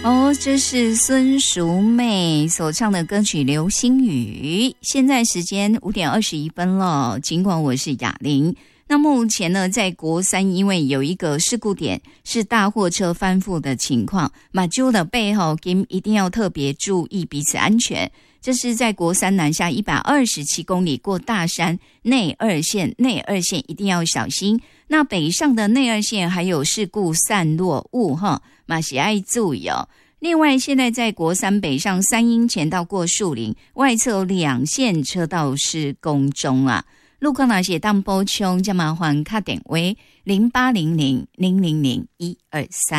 哦，这是孙淑妹所唱的歌曲《流星雨》。现在时间5点21分了，尽管我是雅玲。那目前呢，在国三，因为有一个事故点是大货车翻覆的情况，马廄的背后一定要特别注意彼此安全。这是在国三南下127公里过大山内二线一定要小心。那北上的内二线还有事故散落物嘛是要注意哦。另外，现在在国三北上3英前到过树林，外侧有2线车道施工中啊。路况那些当补充，就麻烦打电话0800 000 123。